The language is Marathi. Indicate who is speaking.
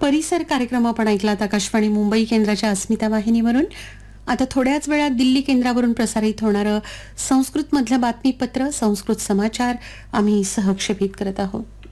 Speaker 1: परिसर कार्यक्रम आपण ऐकलात आकाशवाणी मुंबई केंद्राच्या अस्मिता वाहिनीवरून. आता थोड्याच वेळात दिल्ली केंद्रावरून प्रसारित होणारं संस्कृत मधलं बातमीपत्र, संस्कृत समाचार आम्ही सहक्षेपित करत आहोत.